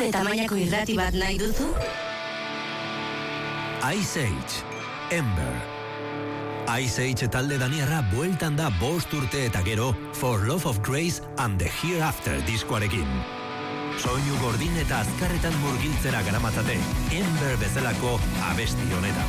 tamainako irrati bat nahi duzu? Ice Age, Ember. Ice Age talde daniarra bueltan da 5 urte eta gero For Love of Grace and the Hereafter diskoarekin. Soinu gordin eta azkarretan murgiltzera garamatzate Ember bezalako abesti honetan.